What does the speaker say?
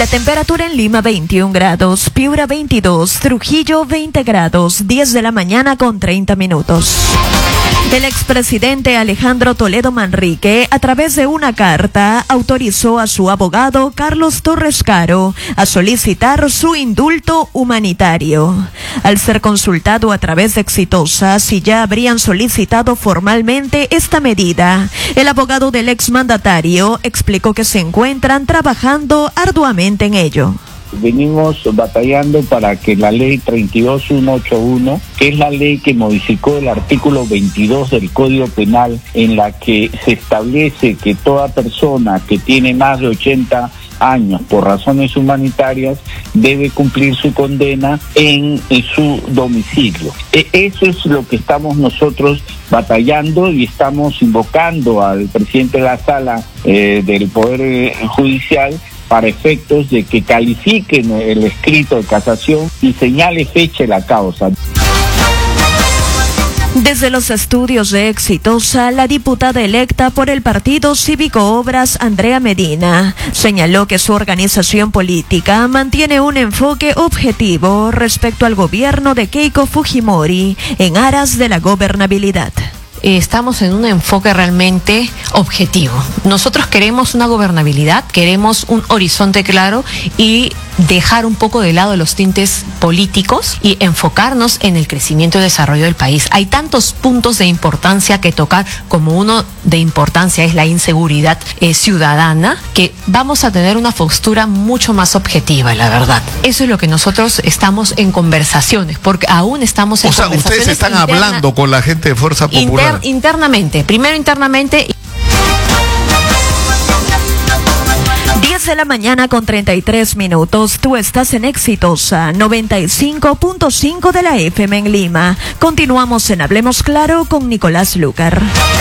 La temperatura en Lima 21 grados, Piura 22, Trujillo 20 grados, 10 de la mañana con 30 minutos. El expresidente Alejandro Toledo Manrique, a través de una carta, autorizó a su abogado Carlos Torres Caro a solicitar su indulto humanitario. Al ser consultado a través de Exitosa si ya habrían solicitado formalmente esta medida, el abogado del exmandatario explicó que se encuentran trabajando arduamente en ello. Venimos batallando para que la ley 32181, que es la ley que modificó el artículo 22 del Código Penal, en la que se establece que toda persona que tiene más de 80 años por razones humanitarias debe cumplir su condena en su domicilio. Eso es lo que estamos nosotros batallando y estamos invocando al presidente de la Sala del Poder Judicial para efectos de que califiquen el escrito de casación y señale fecha de la causa. Desde los estudios de Exitosa, la diputada electa por el Partido Cívico Obras, Andrea Medina, señaló que su organización política mantiene un enfoque objetivo respecto al gobierno de Keiko Fujimori en aras de la gobernabilidad. Estamos en un enfoque realmente objetivo. Nosotros queremos una gobernabilidad, queremos un horizonte claro y dejar un poco de lado los tintes políticos y enfocarnos en el crecimiento y desarrollo del país. Hay tantos puntos de importancia que tocar, como uno de importancia es la inseguridad ciudadana, que vamos a tener una postura mucho más objetiva, la verdad. Eso es lo que nosotros estamos en conversaciones, porque aún estamos en conversaciones. O sea, ustedes están hablando con la gente de Fuerza Popular. Internamente, primero internamente. 10 de la mañana con 33 minutos. Tú estás en Exitosa 95.5 de la FM en Lima. Continuamos en Hablemos Claro con Nicolás Lucar.